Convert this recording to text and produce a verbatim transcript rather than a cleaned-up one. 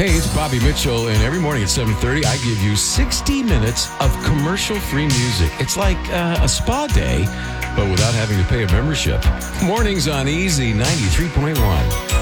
Hey, it's Bobby Mitchell, and every morning at seven thirty, I give you sixty minutes of commercial-free music. It's like uh, a spa day, but without having to pay a membership. Mornings on Easy ninety-three point one.